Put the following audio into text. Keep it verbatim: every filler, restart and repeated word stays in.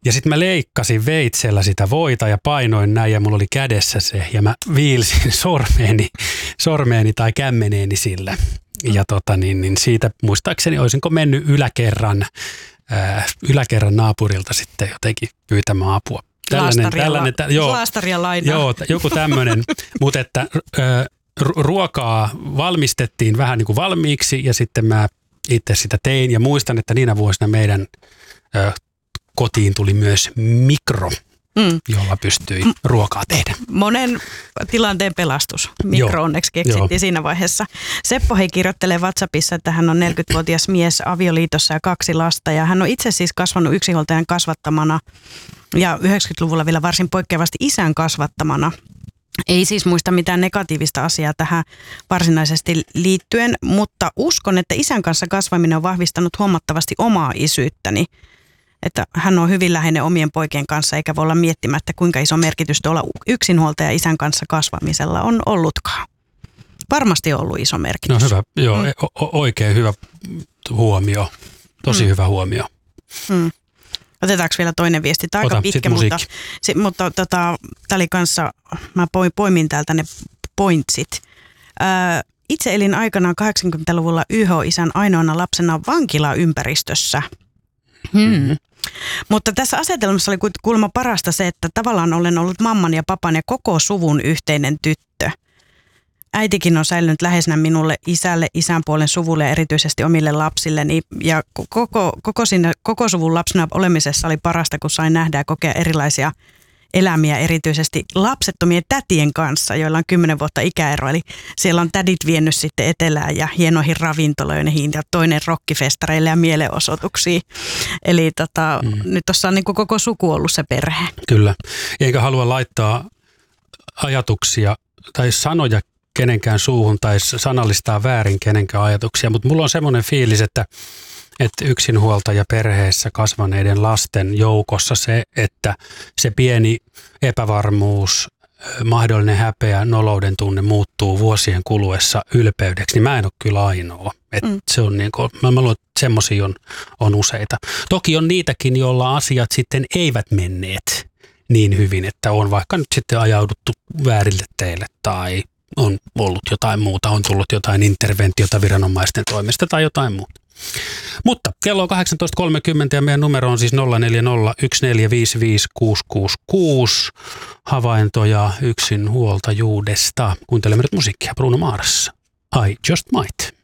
Ja sitten mä leikkasin veitsellä sitä voita ja painoin näin ja mulla oli kädessä se ja mä viilsin sormeeni, sormeeni tai kämmeneeni sillä. Ja tota niin, niin siitä muistaakseni olisinko mennyt yläkerran, ää, yläkerran naapurilta sitten jotenkin pyytämään apua. Tällainen, tällainen, tä, joo, laastaria lainaa. Joo, joku tämmöinen, mutta että ää, ruokaa valmistettiin vähän niin kuin valmiiksi ja sitten mä itse sitä tein ja muistan, että niinä vuosina meidän ää, kotiin tuli myös mikro, mm. jolla pystyi ruokaa tehdä. Monen tilanteen pelastus. Mikro Joo. onneksi keksittiin Joo. siinä vaiheessa. Seppo hei kirjoittelee WhatsAppissa, että hän on neljäkymmentävuotias mies avioliitossa ja kaksi lasta. Ja hän on itse siis kasvanut yksinhuoltajan kasvattamana ja yhdeksänkymmentäluvulla vielä varsin poikkeavasti isän kasvattamana. Ei siis muista mitään negatiivista asiaa tähän varsinaisesti liittyen, mutta uskon, että isän kanssa kasvaminen on vahvistanut huomattavasti omaa isyyttäni. Että hän on hyvin läheinen omien poikien kanssa, eikä voi olla miettimättä, kuinka iso merkitys tuolla yksinhuoltaja isän kanssa kasvamisella on ollutkaan. Varmasti on ollut iso merkitys. No hyvä, joo, mm. o- oikein hyvä huomio, tosi mm. hyvä huomio. Mm. Otetaanko vielä toinen viesti? Tämä on aika pitkä, mutta, se, mutta tota, tämä oli kanssa, mä poimin täältä ne pointsit. Ää, itse elin aikanaan kahdeksankymmentäluvulla Y H-isän ainoana lapsena vankilaympäristössä. Hmm. Mutta tässä asetelmassa oli kuulemma parasta se, että tavallaan olen ollut mamman ja papan ja koko suvun yhteinen tyttö. Äitikin on säilynyt läheisenä minulle, isälle, isän puolen suvulle ja erityisesti omille lapsilleni. Ja koko, koko, siinä, koko suvun lapsena olemisessa oli parasta, kun sain nähdä ja kokea erilaisia elämiä, erityisesti lapsettomien tätien kanssa, joilla on kymmenen vuotta ikäero. Eli siellä on tädit vienyt sitten etelään ja hienoihin ravintoloihin ja toinen rokkifestareille ja mielenosoituksiin. Eli tota, mm. nyt tuossa on niin kuin koko suku ollut se perhe. Kyllä. Eikä halua laittaa ajatuksia tai sanoja kenenkään suuhun tai sanallistaa väärin kenenkään ajatuksia, mutta mulla on semmoinen fiilis, että että yksinhuoltaja perheessä kasvaneiden lasten joukossa se, että se pieni epävarmuus, mahdollinen häpeä, nolouden tunne muuttuu vuosien kuluessa ylpeydeksi, niin mä en ole kyllä ainoa. Että mm. se on niin kuin, mä luulen, että semmoisia on, on useita. Toki on niitäkin, joilla asiat sitten eivät menneet niin hyvin, että on vaikka nyt sitten ajauduttu väärille teille tai on ollut jotain muuta, on tullut jotain interventiota viranomaisten toimesta tai jotain muuta. Mutta kello on kahdeksantoista kolmekymmentä ja meidän numero on siis nolla neljä nolla yksi neljä viisi viisi kuusi kuusi kuusi. Havaintoja yksinhuoltajuudesta. Kuuntelemme nyt musiikkia Bruno Mars. I Just Might.